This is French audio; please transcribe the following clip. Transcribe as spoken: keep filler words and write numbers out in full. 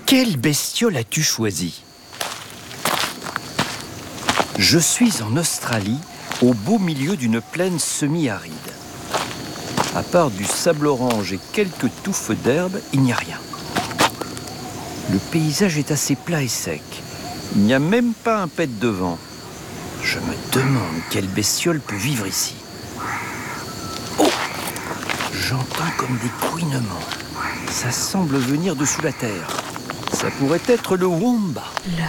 Quelle bestiole as-tu choisi? Je suis en Australie, au beau milieu d'une plaine semi-aride. À part du sable orange et quelques touffes d'herbe, il n'y a rien. Le paysage est assez plat et sec. Il n'y a même pas un pet de vent. Je me demande quelle bestiole peut vivre ici. Oh! J'entends comme des couinements. Ça semble venir de sous la terre. Ça pourrait être le wombat. Le